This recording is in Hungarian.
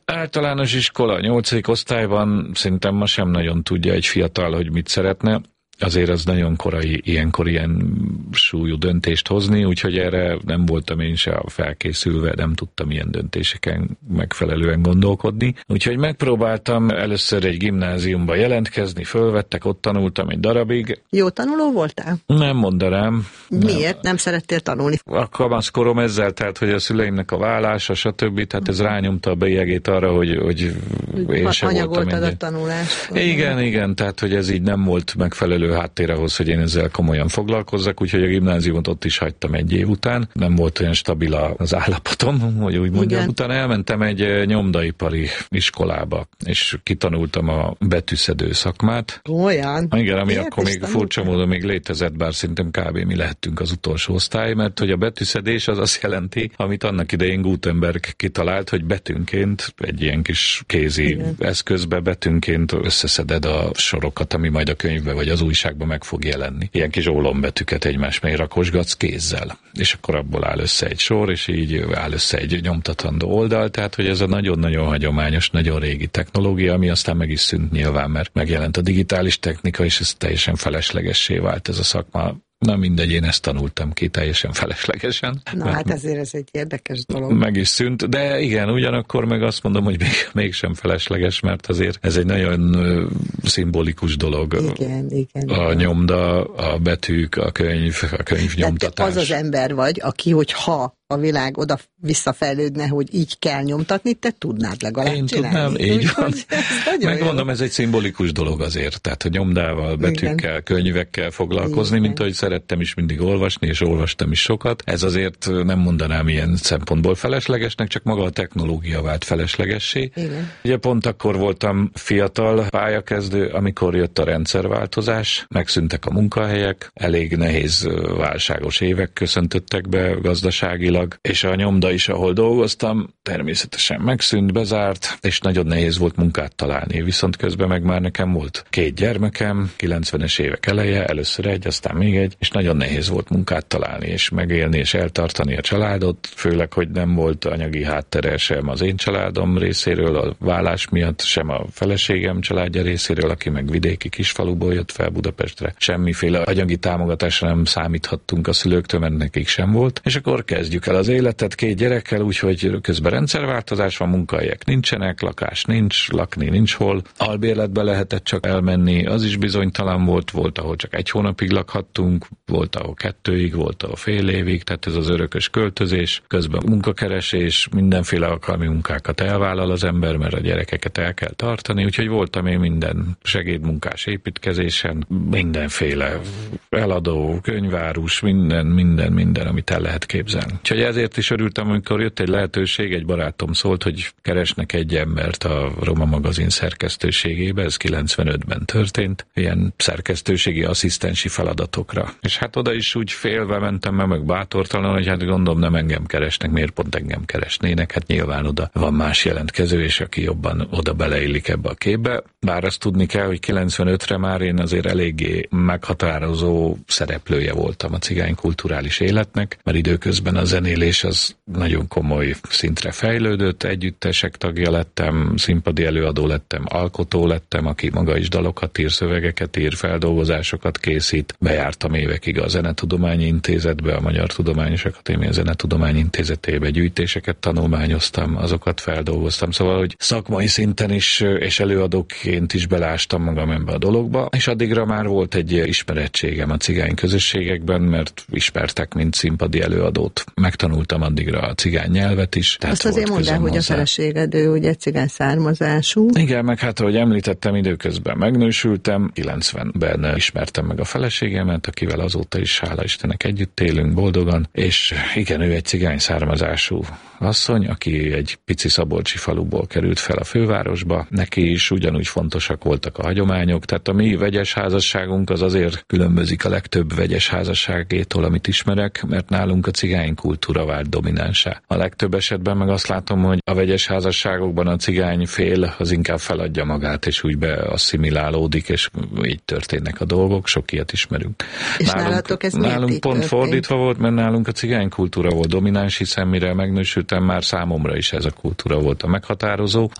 Általános iskola, 8. osztályban szerintem ma sem nagyon tudja egy fiatal, hogy mit szeretne. Azért az nagyon korai ilyenkor ilyen súlyú döntést hozni, úgyhogy erre nem voltam én se felkészülve, nem tudtam ilyen döntéseken megfelelően gondolkodni. Úgyhogy megpróbáltam először egy gimnáziumba jelentkezni, fölvettek, ott tanultam egy darabig. Jó tanuló voltál? Nem mondanám. Miért? Nem szerettél tanulni? A kamaszkorom ezzel telt, hogy a szüleimnek a vállása, stb. Tehát ez rányomta a bélyegét arra, hogy én sem voltam a tanulást. Igen, tehát hogy ez így nem volt megfelelő háttér ahhoz, hogy én ezzel komolyan foglalkozzak, úgyhogy a gimnáziumot ott is hagytam egy év után. Nem volt olyan stabil az állapotom, hogy úgy mondjam. Utána elmentem egy nyomdaipari iskolába, és kitanultam a betűszedő szakmát. Olyan? Igen, ami akkor még furcsa módon még létezett, bár szerintem kb. Mi lehettünk az utolsó osztály, mert hogy a betűszedés az azt jelenti, amit annak idején Gutenberg kitalált, hogy betűnként egy ilyen kis kézi eszközbe betűnként összeszeded a sorokat, ami majd a könyvbe vagy az újságban meg fog jelenni. Ilyen kis ólombetűket egymás mellé rakosgatsz kézzel. És akkor abból áll össze egy sor, és így áll össze egy nyomtatandó oldal, tehát hogy ez a nagyon-nagyon hagyományos, nagyon régi technológia, ami aztán meg is szűnt nyilván, mert megjelent a digitális technika, és ez teljesen feleslegessé vált ez a szakma. Na mindegy, én ezt tanultam ki teljesen feleslegesen. Na hát ezért ez egy érdekes dolog. Meg is szűnt, de igen, ugyanakkor meg azt mondom, hogy mégsem felesleges, mert azért ez egy nagyon szimbolikus dolog. Igen. A nyomda, a betűk, a könyvnyomtatás. Tehát az az ember vagy, aki, hogyha a világ oda visszafejlődne, hogy így kell nyomtatni, te tudnád legalább én csinálni. Tudnám, így van. Megmondom, ez egy szimbolikus dolog azért, tehát a nyomdával, betűkkel, könyvekkel foglalkozni, mint ahogy szerettem is mindig olvasni, és olvastam is sokat. Ez azért nem mondanám ilyen szempontból feleslegesnek, csak maga a technológia vált feleslegessé. Igen. Ugye pont akkor voltam fiatal pályakezdő, amikor jött a rendszerváltozás, megszűntek a munkahelyek, elég nehéz válságos évek köszöntöttek be gazdaságilag, és a nyomda is, ahol dolgoztam, természetesen megszűnt, bezárt, és nagyon nehéz volt munkát találni. Viszont közben meg már nekem volt 2 gyermekem, 90-es évek eleje, először egy, aztán még egy, és nagyon nehéz volt munkát találni, és megélni, és eltartani a családot, főleg, hogy nem volt anyagi háttere sem az én családom részéről, a vállás miatt, sem a feleségem családja részéről, aki meg vidéki kisfaluból jött fel Budapestre. Semmiféle anyagi támogatásra nem számíthattunk a szülőktől, mert nekik sem volt, és akkor kezdjük el az életet 2 gyerekkel, úgyhogy közben rendszerváltozás van, munkahelyek nincsenek, lakás nincs, lakni nincs hol, albérletbe lehetett csak elmenni, az is bizonytalan volt, ahol csak 1 hónapig lakhattunk, volt, ahol 2-ig, volt, ahol fél évig, tehát ez az örökös költözés, közben munkakeresés, mindenféle alkalmi munkákat elvállal az ember, mert a gyerekeket el kell tartani, úgyhogy voltam én minden segédmunkás építkezésen, mindenféle eladó, könyvárus, minden, amit el lehet képzelni. Úgyhogy ezért is örültem, amikor jött egy lehetőség, egy barátom szólt, hogy keresnek egy embert a Roma magazin szerkesztőségébe, ez 95-ben történt, ilyen szerkesztőségi asszisztensi feladatokra. És hát oda is úgy félve mentem, meg bátortalan, hogy hát gondolom nem engem keresnek, miért pont engem keresnének, hát nyilván oda van más jelentkező, és aki jobban oda beleillik ebbe a képbe. Bár azt tudni kell, hogy 95-re már én azért eléggé meghatározó szereplője voltam a cigány kulturális életnek, mert időközben a zenélés az nagyon komoly szintre fejlődött, együttesek tagja lettem, színpadi előadó lettem, alkotó lettem, aki maga is dalokat ír, szövegeket ír, feldolgozásokat készít. Bejártam évekig a Zenetudományi Intézetbe, a Magyar Tudományos Akadémia Zenetudományi Intézetébe, gyűjtéseket tanulmányoztam, azokat feldolgoztam, szóval, hogy szakmai szinten is és előadóként is belástam magam ebbe a dologba, és addigra már volt egy ismerettségem a cigány közösségekben, mert ismertek, mint színpadi előadót. Megtanultam addigra a cigány nyelvet is. Azt azért mondd el, hogy a feleséged, ő ugye cigány származású. Igen, meg hát, ahogy említettem, időközben megnősültem, 90-ben ismertem meg a feleségemet, akivel azóta is, hála Istennek, együtt élünk boldogan, és igen, ő egy cigány származású asszony, aki egy pici szabolcsi faluból került fel a fővárosba. Neki is ugyanúgy fontosak voltak a hagyományok, tehát a mi vegyes házasságunk az azért különbözik a legtöbb vegyes házasságétól, amit ismerek, mert nálunk a cigány kultúra vált dominánsá. A legtöbb esetben meg azt látom, hogy a vegyes házasságokban a cigány fél az inkább feladja magát, és úgy beasszimilálódik, és így történnek a dolgok, sok ilyet ismerünk. És nálatok ez nálunk pont fordítva volt, mert nálunk a cigány kultúra volt domináns, hiszen mire megnősültem, már számomra is ez a kultúra volt a meghatározó.